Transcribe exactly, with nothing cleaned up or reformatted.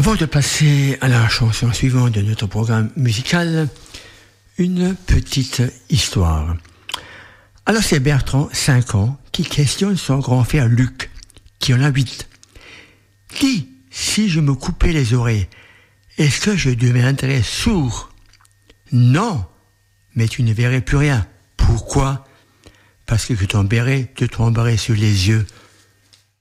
Avant de passer à la chanson suivante de notre programme musical, une petite histoire. Alors c'est Bertrand, cinq ans, qui questionne son grand frère Luc, qui en a huit. Dis, si je me coupais les oreilles, est-ce que je deviendrais sourd ? Non, mais tu ne verrais plus rien. Pourquoi ? Parce que ton béret te tomberait sur les yeux.